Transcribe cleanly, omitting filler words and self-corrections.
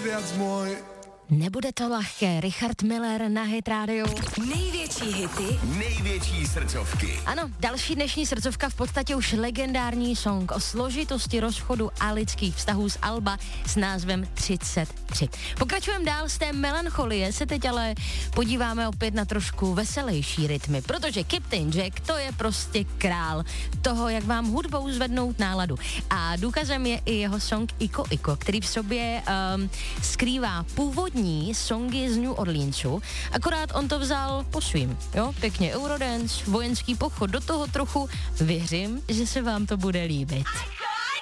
viac môj. Nebude to lehké, Richard Miller na Hit Radio. Největší hity, největší srdcovky. Ano, další dnešní srdcovka v podstatě už legendární song o složitosti rozchodu a lidských vztahů z alba s názvem 33. Pokračujeme dál, z té melancholie se teď ale podíváme opět na trošku veselější rytmy, protože Captain Jack to je prostě král toho, jak vám hudbou zvednout náladu. A důkazem je i jeho song Iko Iko, který v sobě skrývá původní songy z New Orleansu, akorát on to vzal po svým, jo, pěkně Eurodance, vojenský pochod, do toho trochu věřím, že se vám to bude líbit.